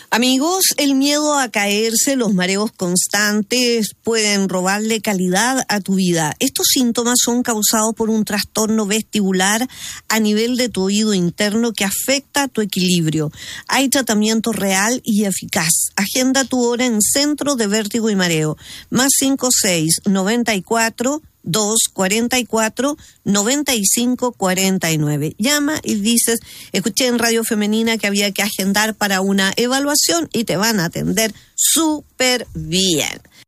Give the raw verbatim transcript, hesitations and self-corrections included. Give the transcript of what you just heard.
Amigos, el miedo a caerse, los mareos constantes pueden robarle calidad a tu vida. Estos síntomas son causados por un trastorno vestibular a nivel de tu oído interno que afecta tu equilibrio. Hay tratamiento real y eficaz. Agenda tu hora en Centro de Vértigo y Mareo. Más cinco seis noventa y cuatro dos cuarenta y cuatro noventa y cinco cuarenta y nueve. Llama y dices, escuché en Radio Femenina que había que agendar para una evaluación y te van a atender súper bien.